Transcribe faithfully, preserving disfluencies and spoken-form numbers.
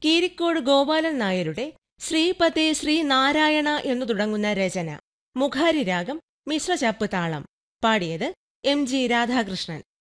കീരിക്കോട് ഗോപാലൻ നായരുടെ ശ്രീപതേ ശ്രീനാരായണ എന്നു തുടങ്ങുന്ന രചന. മുഖാരി രാഗം, മിശ്രചാപ്പ് താളം. പാടിയത് എം ജി രാധാകൃഷ്ണൻ.